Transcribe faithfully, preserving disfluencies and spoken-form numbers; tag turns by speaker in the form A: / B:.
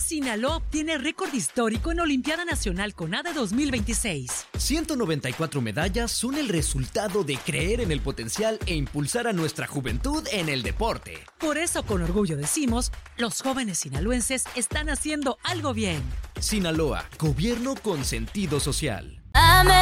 A: Sinaloa obtiene récord histórico en Olimpiada Nacional CONADE dos mil veintiséis.
B: ciento noventa y cuatro medallas son el resultado de creer en el potencial e impulsar a nuestra juventud en el deporte.
A: Por eso, con orgullo decimos, los jóvenes sinaloenses están haciendo algo bien.
B: Sinaloa, gobierno con sentido social.
C: Amén.